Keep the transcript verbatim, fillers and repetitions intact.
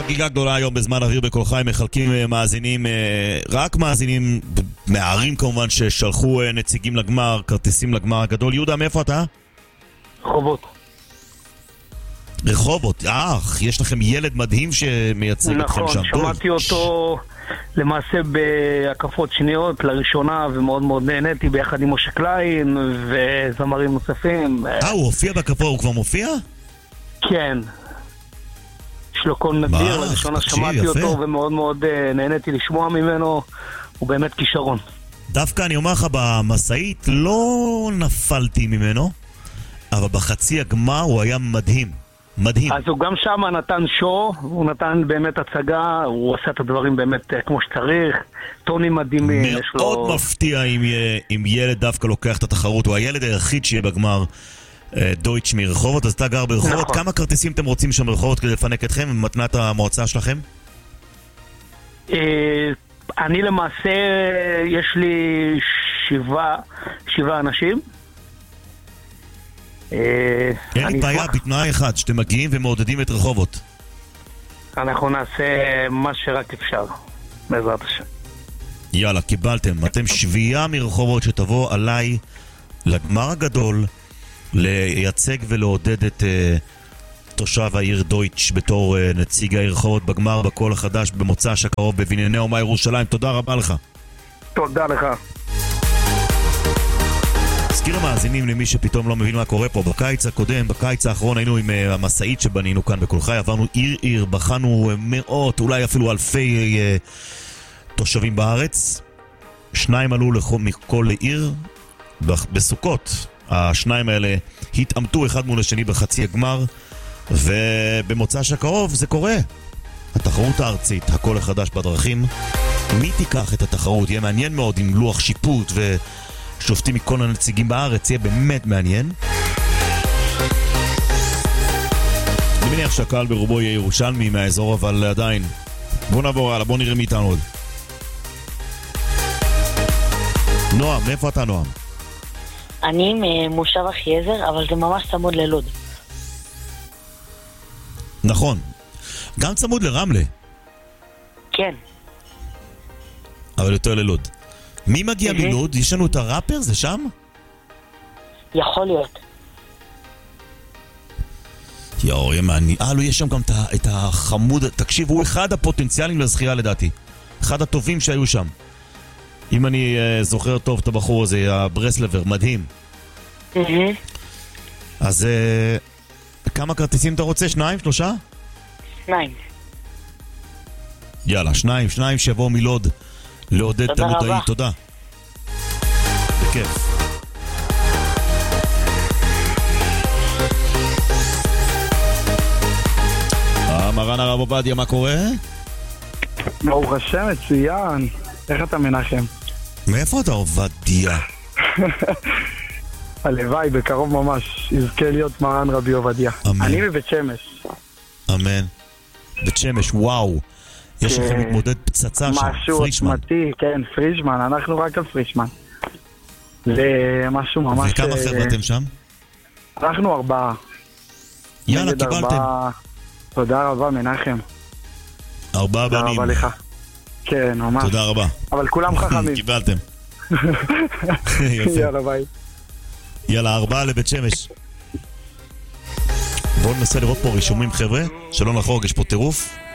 חגיגה גדולה היום בזמן אוויר בכל חי, מחלקים מאזינים, רק מאזינים מהערים כמובן ששלחו נציגים לגמר, כרטיסים לגמר הגדול. יהודה, מאיפה אתה? רחובות. רחובות, אך, יש לכם ילד מדהים שמייצג אתכם שם. נכון, שמעתי אותו למעשה בהקפות שניות לראשונה ומאוד מאוד נהניתי ביחד עם משה קליין וזמרים נוספים. אה, הוא הופיע בהקפה, הוא כבר מופיע? כן. יש לו קול נדיר, לראשונה שמעתי אותו ומאוד מאוד נהניתי לשמוע ממנו, הוא באמת כישרון. דווקא אני אומר לך, במסעית לא נפלתי ממנו, אבל בחצי הגמר הוא היה מדהים. מדהים. אז הוא גם שם נתן שואו, הוא נתן באמת הצגה, הוא עשה את הדברים באמת כמו שצריך, טוני מדהימים. מאוד לו... מפתיע אם, אם ילד דווקא לוקח את התחרות, הוא הילד היחיד שיהיה בגמר דויטש מרחובות, אז אתה גר ברחובות. נכון. כמה כרטיסים אתם רוצים שם ברחובות כדי לפנק אתכם במתנת המועצה שלכם? אני למעשה, יש לי שבעה, שבעה אנשים. אין לי בעיה, בתנאי אחד, שאתם מגיעים ומעודדים את רחובות. אנחנו נעשה מה שרק אפשר, בעזרת השם. יאללה, קיבלתם. אתם שביעה מרחובות שתבוא עליי לגמר הגדול לייצג ולעודד את uh, תושב העיר דויטש בתור uh, נציג העיר רחובות בגמר בקול החדש במוצ"ש הקרוב בבנייני אומה ירושלים. תודה רבה לך. תודה לך. הזכיר המאזינים למי שפתאום לא מבין מה קורה פה. בקיץ הקודם, בקיץ האחרון היינו עם uh, המסעית שבנינו כאן בכל חי, עברנו עיר עיר, בחנו uh, מאות, אולי אפילו אלפי uh, תושבים בארץ. שניים עלו לכל, מכל עיר בסוכות. השניים האלה התאמתו אחד מול השני בחצי הגמר, ובמוצ"ש הקרוב זה קורה. התחרות הארצית, הקול החדש בדרכים. מי תיקח את התחרות? יהיה מעניין מאוד עם לוח שיפוט ושופטים מכל הנציגים בארץ, יהיה באמת מעניין. אני מניח שהקהל ברובו יהיה ירושלמי מהאזור, אבל עדיין. בוא נעבור הלאה, בוא נראה מי איתנו עוד. נועם, מאיפה אתה נועם? אני ממושב אחיעזר, אבל זה ממש צמוד ללוד. נכון. גם צמוד לרמלה. כן. אבל יותר ללוד. מי מגיע מלוד? יש לנו את הראפר, זה שם? יכול להיות. יאו, ימני. אה, לא, יש שם גם את החמוד. תקשיב, הוא אחד הפוטנציאלים לזכייה לדעתי. אחד הטובים שהיו שם. אם אני uh, זוכר טוב את הבחור הזה, הברסלבר, מדהים. Mm-hmm. אז uh, כמה כרטיסים אתה רוצה? שניים? שלושה? שניים. יאללה, שניים, שניים שיבואו מלוד לעודד את המודעי. תודה. בכיף. מרן הרב עובדיה, מה קורה? ברוך השם, מצוין. איך אתה מנחם? מאיפה אתה עובדיה? הלוואי, בקרוב ממש יזכה להיות מרן רבי עובדיה. אמן. אני מבית שמש. אמן. בית שמש, וואו. יש לכם מתמודד פצצה שם, משהו עוצמתי, כן, פרישמן, אנחנו רק על פרישמן. זה משהו ממש... וכמה חבר'ה אתם שם? אנחנו ארבעה. יאללה, קיבלתם. תודה רבה, מנחם. ארבעה בנים. תודה רבה לך. כן, ממש. תודה רבה. אבל כולם חכמים. קיבלתם. יאללה, ביי. יאללה, ארבעה לבית שמש. בואו ננסה לראות פה רישומים, חבר'ה, שלא נחרוג, יש פה טירוף.